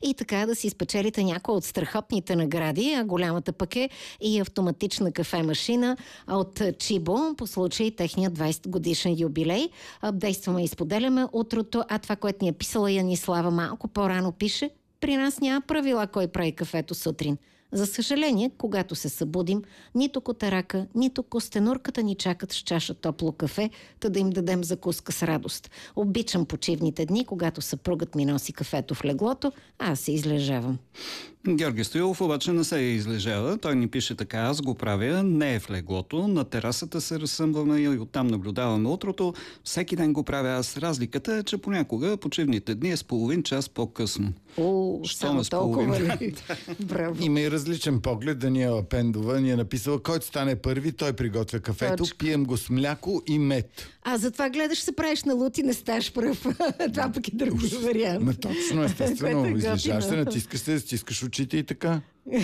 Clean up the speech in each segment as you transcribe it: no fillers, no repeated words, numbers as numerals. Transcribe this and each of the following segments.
и така да си спечелите някои от страхотните награди, а голямата пък е и автоматична кафемашина от Чибо по случай техния 20 годишен юбилей. Действаме и споделяме утрото, а това, което ни е писала Янислава малко по-рано пише: при нас няма правила кой прави кафето сутрин. За съжаление, когато се събудим, нито котарака, нито костенурката ни чакат с чаша топло кафе, та да им дадем закуска с радост. Обичам почивните дни, когато съпругът ми носи кафето в леглото, а аз се излежавам. Георги Стоилов обаче не се излежава. Той ни пише така: аз го правя, не е в леглото, на терасата се разсъмваме и оттам наблюдаваме утрото. Всеки ден го правя аз. Разликата е, че понякога почивните дни е с половин час по-късно. Само толкова ли? Браво. Има и различен поглед. Даниела Пендова ни е написала: който стане първи, той приготвя кафето, Точка. пием го с мляко и мед. А затова гледаш, се правиш на лут и не ставаш пръв. Това пък е друг вариант. Точно, естествено. Което е Излежаш се, готино. натискаш се, стискаш очите и така.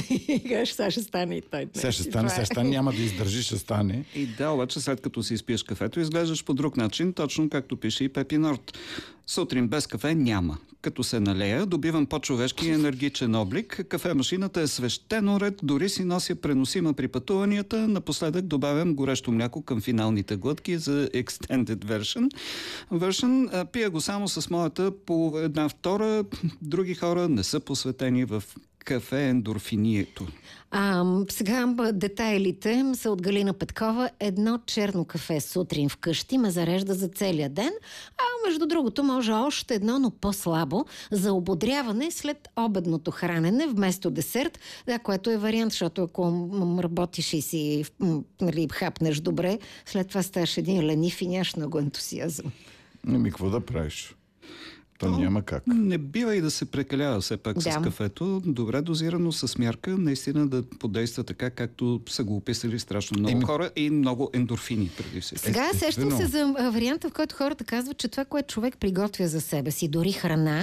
Сега ще стане и той. Сега ще стане, няма да издържи, ще стане. И да, обаче след като си изпиеш кафето, изглеждаш по друг начин, точно както пише и Пепи Норд. Сутрин без кафе няма. Като се налея, добивам по-човешки и енергичен облик. Кафемашината е свещено ред, дори си нося преносима при пътуванията. Напоследък добавям горещо мляко към финалните глътки за Extended version. Пия го само с моята по една втора. Други хора не са посветени в кафе ендорфинието. Сега детайлите са от Галина Петкова. Едно черно кафе сутрин вкъщи ме зарежда за целия ден, а между другото може още едно, но по-слабо, за ободряване след обедното хранене вместо десерт, което е вариант, защото ако работиш и си хапнеш добре, след това ставаш един ленив и нямаш много ентусиазъм. Какво да правиш? То няма как. Не бива и да се прекалява все пак с кафето. Добре дозирано, с мярка, наистина да подейства така, както са го описали страшно много хора и много ендорфини преди всичко. Сега сещам се за варианта, в който хората казват, че това, което човек приготвя за себе си, дори храна,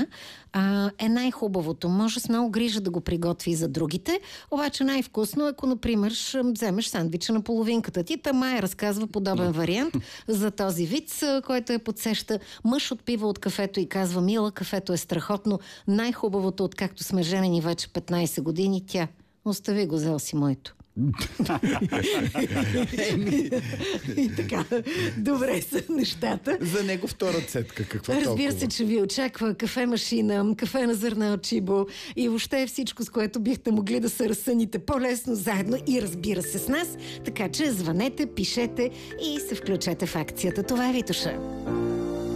е най-хубавото. Може с много грижа да го приготви и за другите, обаче най-вкусно, ако, например, вземеш сандвича на половинката ти. Мая разказва подобен вариант за този виц, който е подсеща. Мъж отпива от кафето и казва: мила, кафето е страхотно, най-хубавото, откакто сме женени вече 15 години. Тя: остави го, взел си моето. И така, добре са нещата. За него втора цетка, какво Разбира толкова? се, че ви очаква кафемашина, кафе на зърна от Чибо и въобще всичко, с което бихте могли да се разсъните по-лесно заедно и разбира се с нас. Така че звънете, пишете и се включете в акцията. Това е Витоша.